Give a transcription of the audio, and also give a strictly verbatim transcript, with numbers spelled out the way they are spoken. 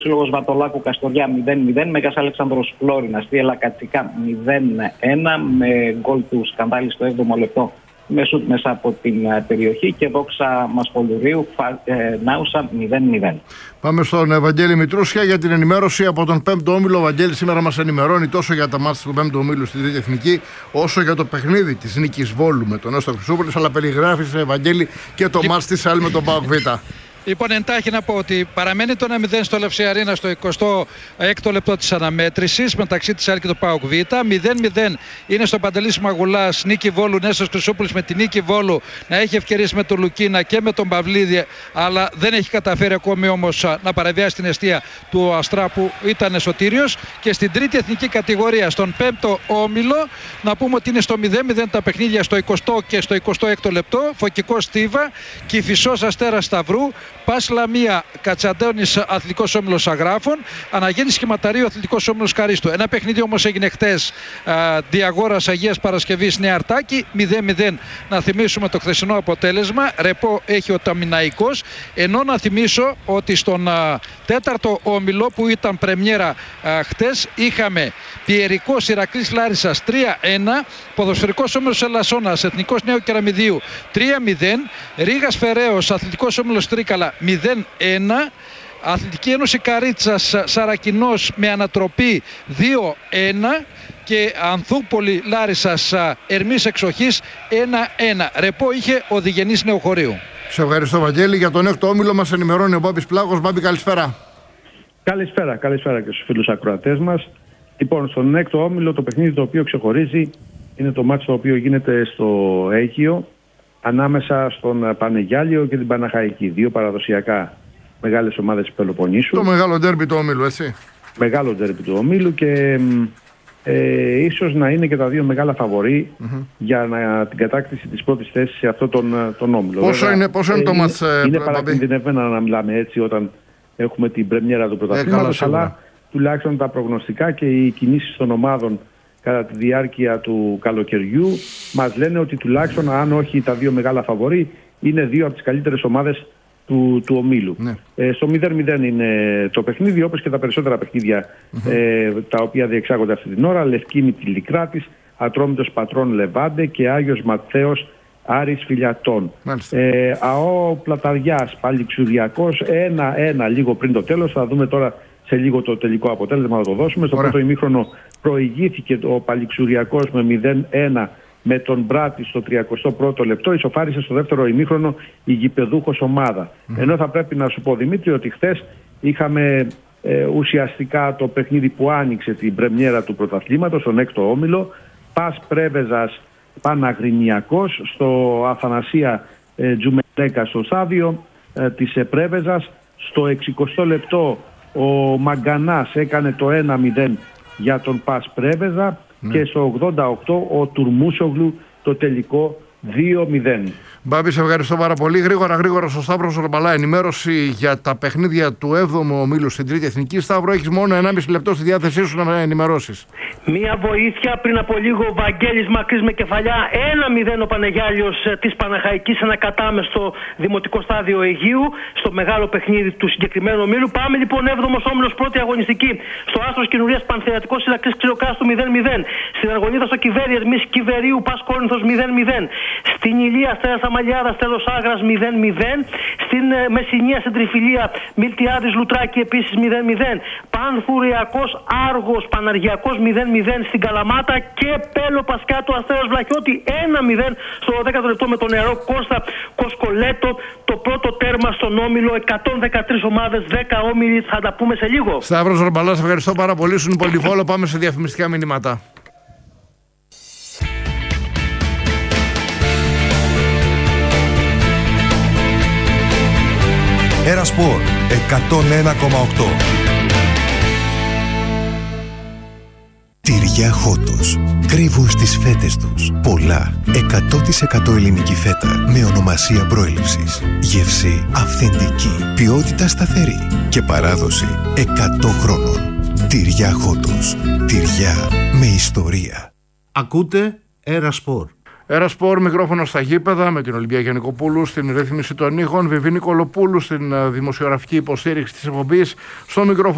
Σύλλογος Βατολάκου Καστοριά μηδέν μηδέν, Μέγας Αλεξάνδρος Φλόρινα Στίελα Κατσικά μηδέν ένα, με γκολ του Σκανδάλη στο έβδομο λεπτό με σουτ μέσα από την περιοχή, και Δόξα Μασπολουρίου Νάουσα μηδέν μηδέν. Πάμε στον Ευαγγέλη Μητρούσια για την ενημέρωση από τον πέμπτο όμιλο. Ο Βαγγέλης σήμερα μας ενημερώνει τόσο για τα μάτια του πέμπτου ομίλου στην Τρίτη Εθνική, όσο για το παιχνίδι της νίκης Βόλου με τον Έστω Χρυσούπολης. Αλλά περιγράφει, Ευαγγέλη, και το μάτς της ΑΕΛ με τον ΠΑΟΚ Β. Λοιπόν, εντάχει να πω ότι παραμένει το ένα μηδέν στο Λευσή Αρίνα στο εικοστό έκτο λεπτό της αναμέτρησης μεταξύ της ΑΕΛ και του ΠΑΟΚ Β. μηδέν μηδέν είναι στο Παντελής Μαγουλάς, νίκη Βόλου, Νέστος Χρυσούπολης, με τη νίκη Βόλου να έχει ευκαιρίες με τον Λουκίνα και με τον Παυλίδη, αλλά δεν έχει καταφέρει ακόμη όμως να παραβιάσει την εστία του Αστρά που ήταν εσωτήριος. Και στην τρίτη εθνική κατηγορία, στον πέμπτο όμιλο, να πούμε ότι είναι στο μηδέν μηδέν τα παιχνίδια στο εικοστό και στο εικοστό έκτο λεπτό. Φωκικός Στίβα, Κηφισός Αστέρας Σταυρού, Πας Λαμία Κατσαντώνης Αθλητικός Όμιλος Αγράφων, Αναγέννης Σχηματαρίου Αθλητικός Όμιλος Καρίστου. Ένα παιχνίδι όμως έγινε χτες, Διαγόρας Αγίας Παρασκευής Νέα Αρτάκη, μηδέν μηδέν. Να θυμίσουμε το χθεσινό αποτέλεσμα. Ρεπό έχει ο Ταμιναϊκός. Ενώ να θυμίσω ότι στον α, τέταρτο όμιλο που ήταν πρεμιέρα α, χτες, είχαμε Πιερικός Ηρακλής Λάρισσας τρία ένα, Ποδοσφαιρικός Όμιλος Ελασσόνας Εθνικός Νέου Κεραμιδίου τρία μηδέν, Ρήγας Φεραίος Αθλητικός Όμιλος Τρίκαλα μηδέν ένα, Αθλητική Ένωση Καρίτσας Σαρακινός με ανατροπή δύο ένα και Ανθούπολη Λάρισσας Ερμής Εξοχής ένα ένα. Ρεπό είχε ο Διγενής Νεοχωρίου. Σε ευχαριστώ, Βαγγέλη. Για τον έκτο όμιλο μας ενημερώνει ο Μπάμπης Πλάγος. Μπάμπη, καλησπέρα. Καλησπέρα, καλησπέρα και στους φίλους ακροατές μας. Λοιπόν, στον έκτο όμιλο το παιχνίδι το οποίο ξεχωρίζει είναι το μάτσο το οποίο γίνεται στο Αίγυο ανάμεσα στον Πανεγιάλιο και την Παναχαϊκή. Δύο παραδοσιακά μεγάλες ομάδες του Πελοποννήσου. Το μεγάλο ντέρμπι του όμιλου, έτσι. Μεγάλο ντέρμπι του όμιλου και ε, ίσως να είναι και τα δύο μεγάλα φαβορί mm-hmm. για να, την κατάκτηση της πρώτης θέσης σε αυτόν τον, τον όμιλο. Πόσο Βέβαια, είναι, πόσο είναι ε, το είναι, μάτς, Είναι παρακινδυνευμένα να μιλάμε έτσι όταν έχουμε την πρεμιέρα του πρωταθλήματος, ε, αλλά τουλάχιστον τα προγνωστικά και οι κινήσεις των ομάδων κατά τη διάρκεια του καλοκαιριού μας λένε ότι τουλάχιστον, αν όχι τα δύο μεγάλα φαβορί, είναι δύο από τις καλύτερες ομάδες του, του ομίλου. Ναι. Ε, στο μηδέν μηδέν είναι το παιχνίδι, όπως και τα περισσότερα παιχνίδια mm-hmm. ε, τα οποία διεξάγονται αυτή την ώρα. Λευκίνη Τηλικράτης, Ατρόμητος Πατρών Λεβάντε και Άγιος Ματθαίος Άρης Φιλιατών. Ε, ΑΟ Πλαταριάς Παλιξουριακός ένα ένα λίγο πριν το τέλος. Θα δούμε τώρα σε λίγο το τελικό αποτέλεσμα, να το δώσουμε. Στο πρώτο ημίχρονο προηγήθηκε ο Παλιξουριακός με μηδέν ένα με τον Μπράτη στο τριακοστό πρώτο λεπτό. Ισοφάρισε στο δεύτερο ημίχρονο η γηπεδούχος ομάδα. Mm. Ενώ θα πρέπει να σου πω, Δημήτρη, ότι χθες είχαμε ε, ουσιαστικά το παιχνίδι που άνοιξε την πρεμιέρα του πρωταθλήματος, τον έκτο όμιλο. Πας Πρέβεζας Παναγρινιακός στο Αθανασία ε, Τζουμελέκα στο στάδιο ε, της ε, Πρέβεζας. Στο εξηκοστό λεπτό ο Μαγκανάς έκανε το ένα μηδέν για τον Πας Πρέβεζα mm. και στο ογδόντα οκτώ ο Τουρμούσογλου το τελικό δύο μηδέν. Μπάμπη, σε ευχαριστώ πάρα πολύ. Γρήγορα, γρήγορα στο Σταύρο Ρομπαλά, ενημέρωση για τα παιχνίδια του έβδομου ομίλου στην Τρίτη Εθνική. Σταύρο, έχεις μόνο ενάμιση λεπτό στη διάθεσή σου να ενημερώσεις. Μία βοήθεια πριν από λίγο, Βαγγέλης Μακρύς με κεφαλιά. ένα μηδέν ο Πανεγιάλιος της Παναχαϊκής, ένα κατάμεστο δημοτικό στάδιο Αιγείου, στο μεγάλο παιχνίδι του συγκεκριμένου ομίλου. Πάμε λοιπόν, έβδομος όμιλος, πρώτη αγωνιστική. Στο Άστρος Κινουρίας Πανθεατικός Ηρακλής Ξυλοκάστου μηδέν μηδέν. Στην Αργονίδα στο Κιβέρι Ερμής Κιβερίου Πας Κόρινθος μηδέν μηδέν. Στην Ηλία Αστέρας Αμαλιάδας τέλος Άγρας μηδέν μηδέν. Στην ε, Μεσσηνία στην Τριφυλία Μιλτιάδης Λουτράκη επίσης μηδέν μηδέν. Πανθουριακός Άργος Παναργιακός μηδέν μηδέν στην Καλαμάτα και Πέλο Πασκάτου Αστέρας Βλαχιώτη ένα μηδέν στο δέκατο λεπτό με τον νεαρό Κώστα Κοσκολέτο. Το πρώτο τέρμα στον όμιλο, εκατόν δεκατρείς ομάδες, δέκα όμιλοι. Θα τα πούμε σε λίγο. Σταύρος Ρομπαλάς, ευχαριστώ πάρα πολύ. Σου είναι πολυβόλο. Πάμε σε διαφημιστικά μηνύματα. Ερασπορ εκατόν ένα κόμμα οκτώ. Τυριά Χότος. Κρύβουν στις φέτες τους πολλά εκατό τοις εκατό ελληνική φέτα με ονομασία προέλευσης. Γεύση αυθεντική, ποιότητα σταθερή και παράδοση εκατό χρόνων. Τυριά Χότος. Τυριά με ιστορία. Ακούτε Ερασπορ. Ερασπορ, μικρόφωνο στα γήπεδα με την Ολυμπία Γιαννικοπούλου στην ρύθμιση των ήχων, Βιβί Νικολοπούλου στην δημοσιογραφική υποστήριξη της εκπομπής, στο μικρόφωνο